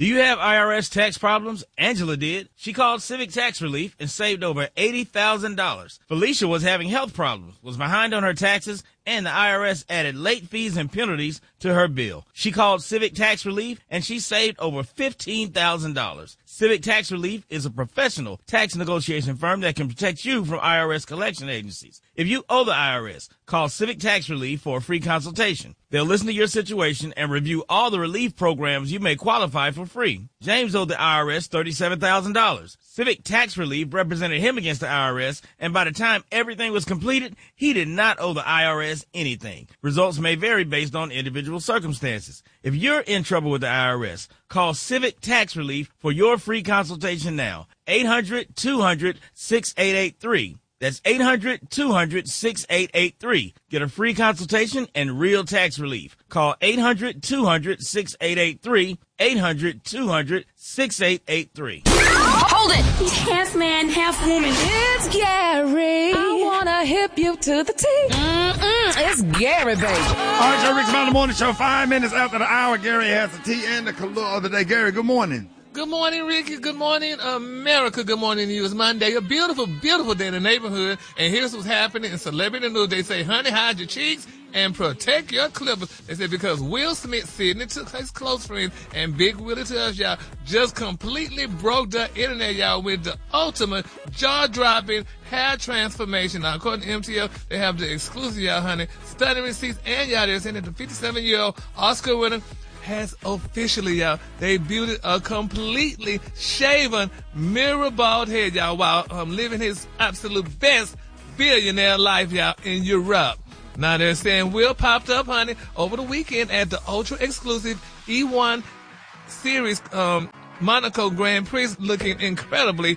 Do you have IRS tax problems? Angela did. She called Civic Tax Relief and saved over $80,000. Felicia was having health problems, was behind on her taxes, and the IRS added late fees and penalties to her bill. She called Civic Tax Relief and she saved over $15,000. Civic Tax Relief is a professional tax negotiation firm that can protect you from IRS collection agencies. If you owe the IRS, call Civic Tax Relief for a free consultation. They'll listen to your situation and review all the relief programs you may qualify for free. James owed the IRS $37,000. Civic Tax Relief represented him against the IRS, and by the time everything was completed, he did not owe the IRS anything. Results may vary based on individual circumstances. If you're in trouble with the IRS, call Civic Tax Relief for your free consultation now. 800-200-6883. That's 800-200-6883. Get a free consultation and real tax relief. Call 800-200-6883. 800-200-6883. Hold it! He's half man, half woman. It's Gary. I wanna hip you to the T. It's Gary, baby. All right, Joe Rick's Mountain Morning Show. 5 minutes after the hour, Gary has the tea and the color of the day. Gary, good morning. Good morning, Ricky. Good morning, America. Good morning to you. It's Monday, a beautiful, beautiful day in the neighborhood. And here's what's happening in celebrity news. They say, honey, hide your cheeks and protect your clippers. They said because Will Smith, Sidney took his close friends, and Big Willie to us, y'all, just completely broke the internet, y'all, with the ultimate jaw-dropping hair transformation. Now, according to MTL, they have the exclusive, y'all, honey, stunning receipts, and y'all, they're saying that the 57-year-old Oscar winner has officially, y'all, debuted a completely shaven, mirror bald head, y'all, while living his absolute best billionaire life, y'all, in Europe. Now they're saying Will popped up, honey, over the weekend at the ultra-exclusive E1 Series Monaco Grand Prix, looking incredibly,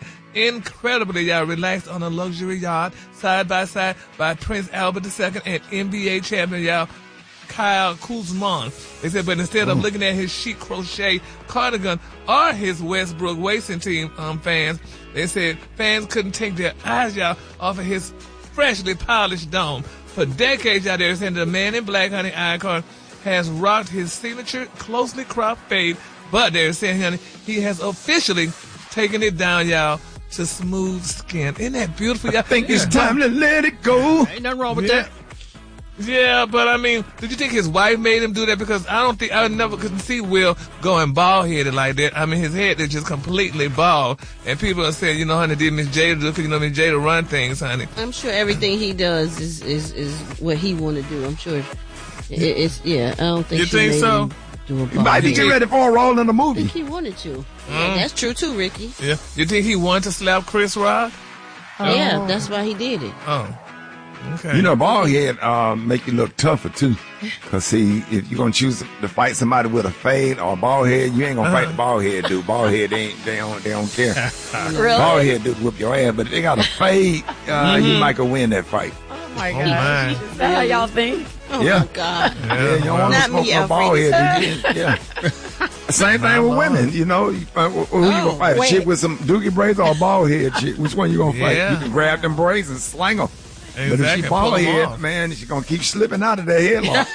y'all, relaxed on a luxury yacht, side by side by Prince Albert II and NBA champion, y'all, Kyle Kuzma. They said, but instead of looking at his chic crochet cardigan or his Westbrook Racing Team fans, they said fans couldn't take their eyes, y'all, off of his freshly polished dome. For decades, y'all, they're saying the man in black, honey, icon has rocked his signature closely cropped fade, but they're saying, honey, he has officially taken it down, y'all, to smooth skin. Isn't that beautiful, y'all? I think it's time to let it go. Ain't nothing wrong with that. Yeah, but I mean, did you think his wife made him do that? Because I never could see Will going bald-headed like that. I mean, his head is just completely bald. And people are saying, you know, honey, did Miss Jada do it? Because, you know, Miss Jada run things, honey. I'm sure everything he does is what he want to do. I'm sure it's I don't think you think so? He might be getting ready for a role in the movie. I think he wanted to. Yeah, that's true, too, Ricky. Yeah. You think he wanted to slap Chris Rock? Yeah, that's why he did it. Oh. Okay. You know, bald head make you look tougher too. Cause see, if you're gonna choose to fight somebody with a fade or a bald head, you ain't gonna fight the bald head dude. Bald head they don't care. Really? Bald head dude whoop your ass, but if they got a fade, you might go win that fight. Oh my God! Is that how y'all think? Oh yeah. my God! Yeah, you don't want to smoke no bald head. Yeah. Same thing with women, you know. Who you gonna fight? A chick with some dookie braids or a bald head chick? Which one you gonna fight? You can grab them braids and slang them. Exactly. But if she bald head, man, she's gonna keep slipping out of that headlock.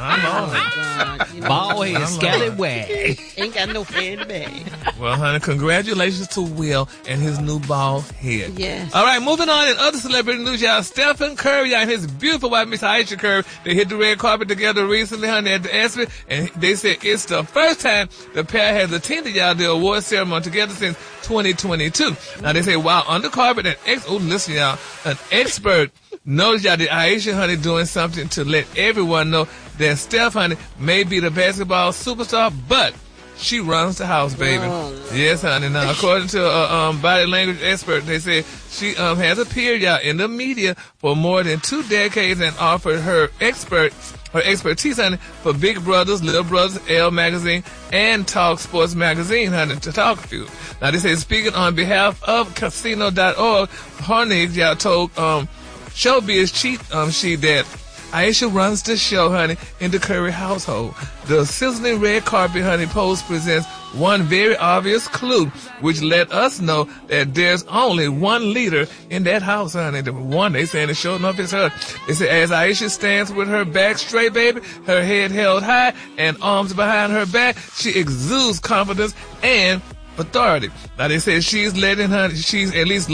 Bald head, scallywag. Ain't got no fair in the bag. Well, honey, congratulations to Will and his new bald head. Yes. All right, moving on in other celebrity news, y'all. Stephen Curry and his beautiful wife, Miss Aisha Curry, they hit the red carpet together recently, honey, at the ESPYs, and they said it's the first time the pair has attended, y'all, the award ceremony together since 2022. Now, they say while on the carpet, an expert noticed, y'all, that Aisha, honey, doing something to let everyone know that Steph, honey, may be the basketball superstar, but she runs the house, baby. Oh, yes, honey. Now, according to a body language expert, they say she has appeared, y'all, in the media for more than 2 decades and offered her expertise, honey, for Big Brothers, Little Brothers, Elle Magazine, and Talk Sports Magazine, honey, to talk to you. Now, they say speaking on behalf of Casino.org, Hornig, y'all, told Showbiz chief she that Aisha runs the show, honey, in the Curry household. The sizzling red carpet, honey, post presents one very obvious clue, which let us know that there's only one leader in that house, honey. The one they saying is sure enough is her. They say as Aisha stands with her back straight, baby, her head held high and arms behind her back, she exudes confidence and authority. Now they say she's at least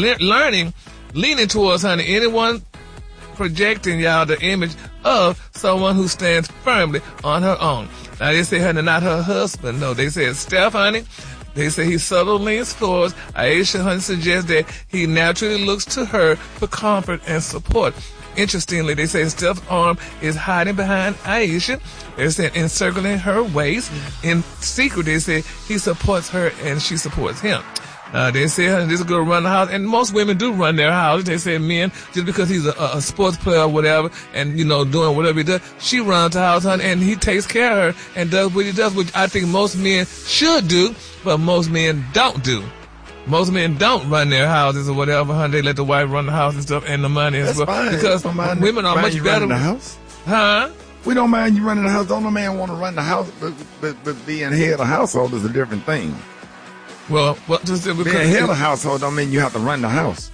leaning towards, honey, anyone projecting y'all the image of someone who stands firmly on her own. Now they say, honey, not her husband. No, they say it's Steph, honey. They say he subtly leans towards Aisha, honey, suggests that he naturally looks to her for comfort and support. Interestingly, they say Steph's arm is hiding behind Aisha. They say encircling her waist. In secret, they say he supports her and she supports him. They say, honey, this girl run the house, and most women do run their house. They say men, just because he's a sports player or whatever, and, you know, doing whatever he does, she runs the house, honey, and he takes care of her and does what he does, which I think most men should do, but most men don't do. Most men don't run their houses or whatever, honey. They let the wife run the house and stuff and the money as well. Fine. Because women are much better. The house? Huh? We don't mind you running the house. Don't no man want to run the house, but being head of the household is a different thing. Well, just being head of the household don't mean you have to run the house.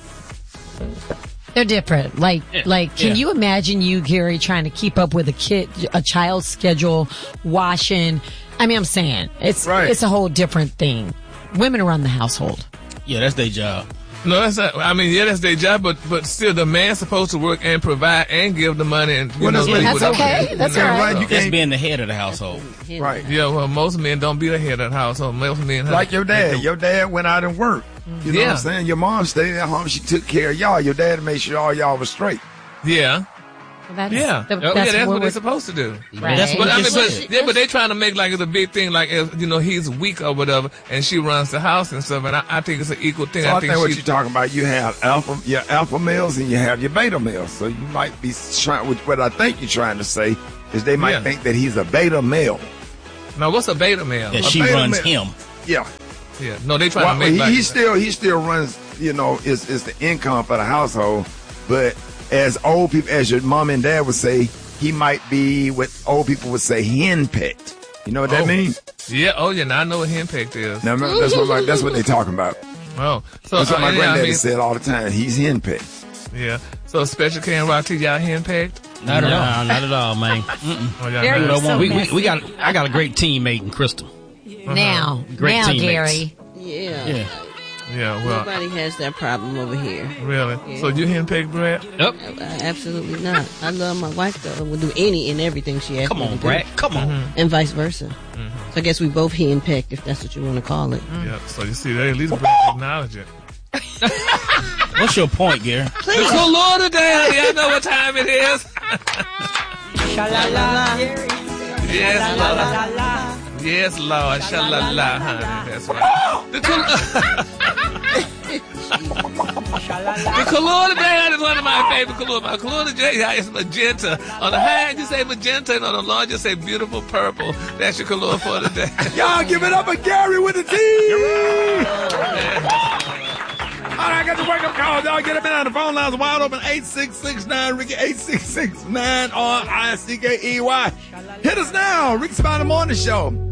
They're different. Can you imagine you, Gary, trying to keep up with a child's schedule, washing? I mean, I'm saying it's a whole different thing. Women run the household. Yeah, that's their job. No, that's not. I mean, yeah, that's their job, but still, the man's supposed to work and provide and give the money. And that's okay. That's all right. You can't be in the head of the household. Right. Yeah. Well, most men don't be the head of the household. Most men, like your dad. Your dad went out and worked. You know what I'm saying? Your mom stayed at home. She took care of y'all. Your dad made sure all y'all was straight. Yeah. Well, that's what they're supposed to do. Right. That's what but they're trying to make like it's a big thing, like if, you know, he's weak or whatever, and she runs the house and stuff. And I think it's an equal thing. So I think what you're talking about, you have your alpha males and you have your beta males. So you might be trying. What I think you're trying to say is they might think that he's a beta male. Now, what's a beta male? That she runs him. Yeah. Yeah. No, they trying to make. He still runs. You know, is the income for the household, but as old people, as your mom and dad would say, he might be what old people would say henpecked. You know what that means? Yeah. Oh, yeah. Now I know what henpecked is. Now, that's what they're talking about. Oh, so that's what my granddaddy said all the time. He's henpecked. Yeah. So Special K and Rock T, y'all henpecked? Not at all, man. I got a great teammate in Crystal. Now, teammates. Gary. Yeah. Yeah, well. Nobody has that problem over here. Really? Yeah. So you henpecked Brad? Yep. Absolutely not. I love my wife, though. We'll do any and everything she asks me to do. Brad. Come on. And vice versa. So I guess we both henpecked, if that's what you want to call it. Yeah, so you see, they at least Brad acknowledge it. What's your point, Gary? Please. It's the Lord today, honey. I know what time it is. Sha-la-la. Yes, Lord. Yes, Lord. Sha-la-la, honey. That's right. The color today is one of my favorite colors. My color today is magenta. On the high end, you say magenta, and on the low, you say beautiful purple. That's your color for today. Y'all give it up for Gary with the T. All right, I got the wake-up call. Y'all get up in on the phone lines wide open. 8669-RICKY, 8669-RICKEY. Hit us now. Ricky Spider Morning Show.